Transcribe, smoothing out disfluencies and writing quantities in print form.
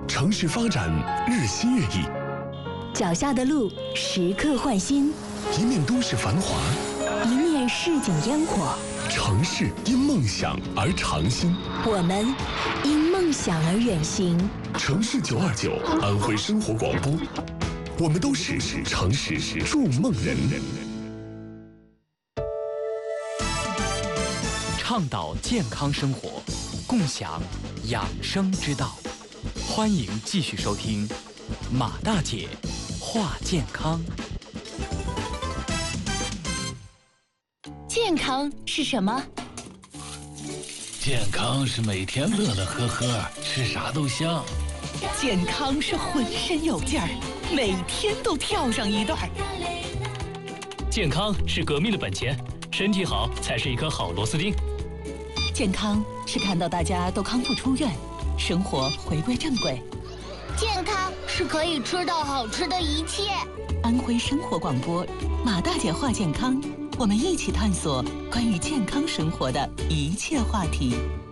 城市发展日新月异， 脚下的路时刻换新， 一面都市繁华， 一面市井烟火。 城市因梦想而长新， 我们因梦想而远行。 城市929，安徽生活广播，我们都是城市筑梦人。 倡导健康生活，共享养生之道。欢迎继续收听马大姐话健康。 健康是什么？ 健康是每天乐乐呵呵，吃啥都香。 健康是浑身有劲儿，每天都跳上一段。 健康是革命的本钱，身体好才是一颗好螺丝钉。 健康是看到大家都康复出院，生活回归正轨。 健康是可以吃到好吃的一切。 安徽生活广播，马大姐话健康，我们一起探索关于健康生活的一切话题。